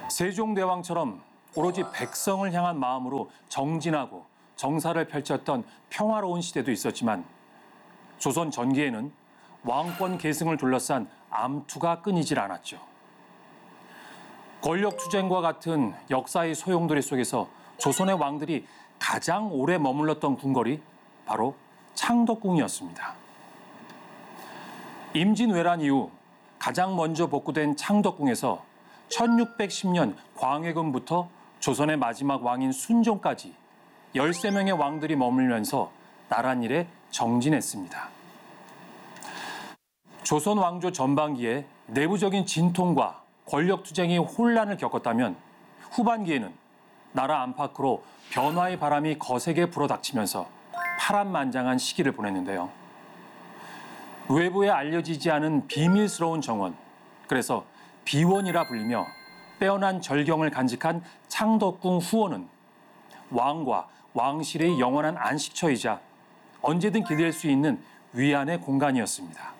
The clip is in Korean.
세종대왕처럼 오로지 백성을 향한 마음으로 정진하고 정사를 펼쳤던 평화로운 시대도 있었지만 조선 전기에는 왕권 계승을 둘러싼 암투가 끊이질 않았죠. 권력 투쟁과 같은 역사의 소용돌이 속에서 조선의 왕들이 가장 오래 머물렀던 궁궐이 바로 창덕궁이었습니다. 임진왜란 이후 가장 먼저 복구된 창덕궁에서 1610년 광해군부터 조선의 마지막 왕인 순종까지 13명의 왕들이 머물면서 나랏일에 정진했습니다. 조선 왕조 전반기에 내부적인 진통과 권력 투쟁이 혼란을 겪었다면 후반기에는 나라 안팎으로 변화의 바람이 거세게 불어닥치면서 파란만장한 시기를 보냈는데요. 외부에 알려지지 않은 비밀스러운 정원, 그래서 비원이라 불리며 빼어난 절경을 간직한 창덕궁 후원은 왕과 왕실의 영원한 안식처이자 언제든 기댈 수 있는 위안의 공간이었습니다.